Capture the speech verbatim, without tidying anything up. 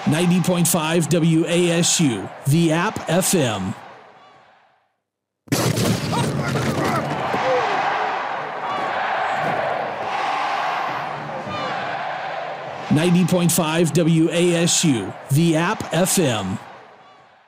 ninety point five W A S U, the app F M. ninety point five W A S U, the app F M.